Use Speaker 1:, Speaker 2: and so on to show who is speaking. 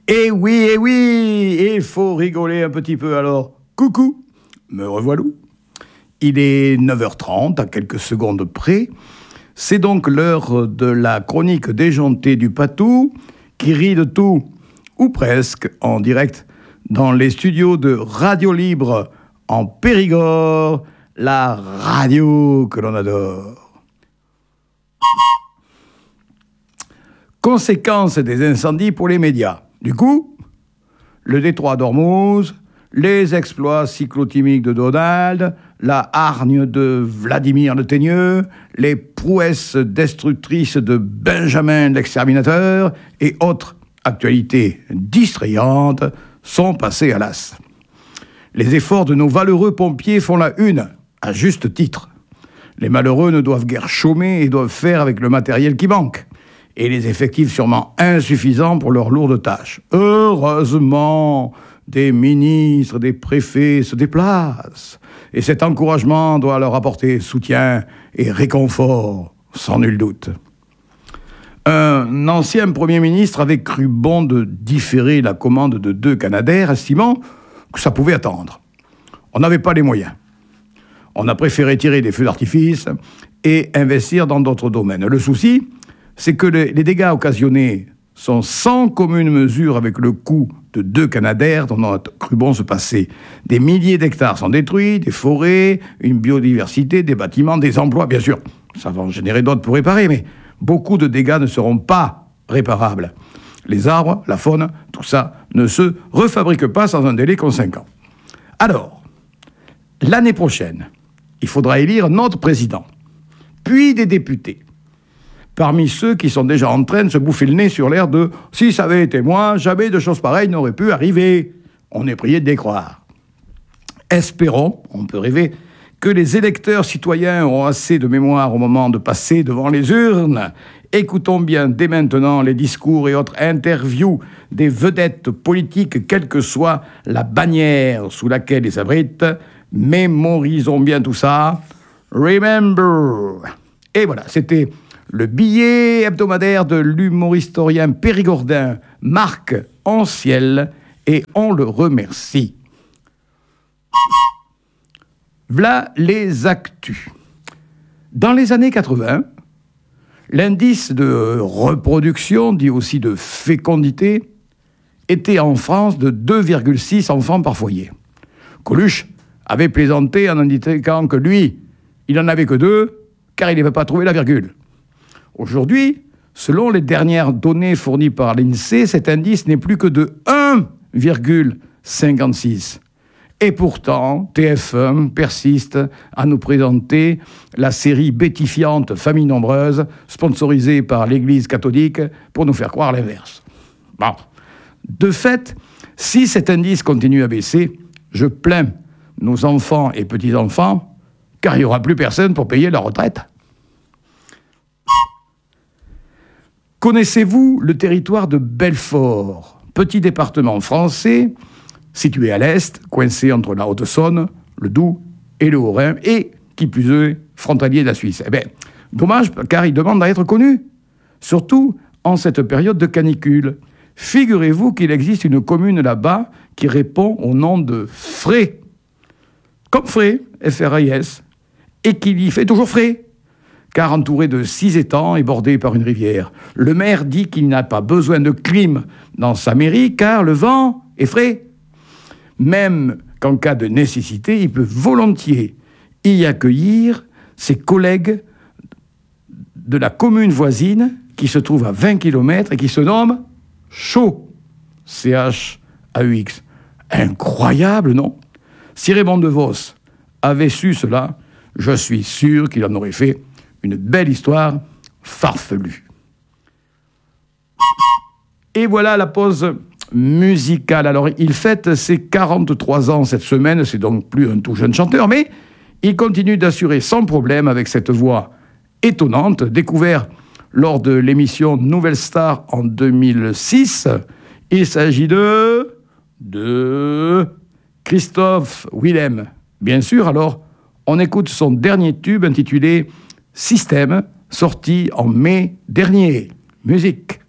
Speaker 1: Eh oui, il faut rigoler un petit peu alors. Coucou, me revoilà. Il est 9h30, à quelques secondes près. C'est donc l'heure de la chronique déjantée du Patou, qui rit de tout, ou presque, en direct, dans les studios de Radio Libre, en Périgord, la radio que l'on adore. Conséquences des incendies pour les médias. Du coup, le détroit d'Ormuz, les exploits cyclotimiques de Donald, la hargne de Vladimir le Teigneux, les prouesses destructrices de Benjamin l'exterminateur et autres actualités distrayantes sont passées à l'as. Les efforts de nos valeureux pompiers font la une, à juste titre. Les malheureux ne doivent guère chômer et doivent faire avec le matériel qui manque. Et les effectifs sûrement insuffisants pour leurs lourdes tâches. Heureusement, des ministres, des préfets se déplacent. Et cet encouragement doit leur apporter soutien et réconfort, sans nul doute. Un ancien Premier ministre avait cru bon de différer la commande de 2 Canadair, estimant que ça pouvait attendre. On n'avait pas les moyens. On a préféré tirer des feux d'artifice et investir dans d'autres domaines. Le souci, c'est que les dégâts occasionnés sont sans commune mesure avec le coût de 2 Canadair dont on a cru bon se passer. Des milliers d'hectares sont détruits, des forêts, une biodiversité, des bâtiments, des emplois. Bien sûr, ça va en générer d'autres pour réparer, mais beaucoup de dégâts ne seront pas réparables. Les arbres, la faune, tout ça ne se refabrique pas sans un délai conséquent. Alors, l'année prochaine, il faudra élire notre président, puis des députés. Parmi ceux qui sont déjà en train de se bouffer le nez sur l'air de « Si ça avait été moi, jamais de choses pareilles n'auraient pu arriver ». On est prié de les croire. Espérons, on peut rêver, que les électeurs citoyens auront assez de mémoire au moment de passer devant les urnes. Écoutons bien dès maintenant les discours et autres interviews des vedettes politiques, quelle que soit la bannière sous laquelle ils s'abritent. Mémorisons bien tout ça. Remember. Et voilà, c'était le billet hebdomadaire de l'humoristorien périgordin Marc Anciel, et on le remercie. V'là les actus. Dans les années 80, l'indice de reproduction, dit aussi de fécondité, était en France de 2,6 enfants par foyer. Coluche avait plaisanté en indiquant que lui, il n'en avait que 2, car il n'avait pas trouvé la virgule. Aujourd'hui, selon les dernières données fournies par l'INSEE, cet indice n'est plus que de 1,56. Et pourtant, TF1 persiste à nous présenter la série bétifiante Famille nombreuse, sponsorisée par l'Église catholique, pour nous faire croire l'inverse. Bon. De fait, si cet indice continue à baisser, je plains nos enfants et petits-enfants, car il n'y aura plus personne pour payer leur retraite. Connaissez-vous le territoire de Belfort, petit département français, situé à l'est, coincé entre la Haute-Saône, le Doubs et le Haut-Rhin, et, qui plus est, frontalier de la Suisse? Eh bien, dommage, car il demande à être connu, surtout en cette période de canicule. Figurez-vous qu'il existe une commune là-bas qui répond au nom de Frais, comme Frais, F-R-A-I-S, et qu'il y fait toujours frais, car entouré de 6 étangs et bordé par une rivière. Le maire dit qu'il n'a pas besoin de clim dans sa mairie, car le vent est frais. Même qu'en cas de nécessité, il peut volontiers y accueillir ses collègues de la commune voisine, qui se trouve à 20 km et qui se nomme Chaux, C-H-A-U-X. Incroyable, non? Si Raymond DeVos avait su cela, je suis sûr qu'il en aurait fait une belle histoire farfelue. Et voilà la pause musicale. Alors, il fête ses 43 ans cette semaine, c'est donc plus un tout jeune chanteur, mais il continue d'assurer sans problème avec cette voix étonnante, découvert lors de l'émission Nouvelle Star en 2006. Il s'agit de Christophe Willem. Bien sûr, alors, on écoute son dernier tube intitulé Système, sorti en mai dernier. Musique.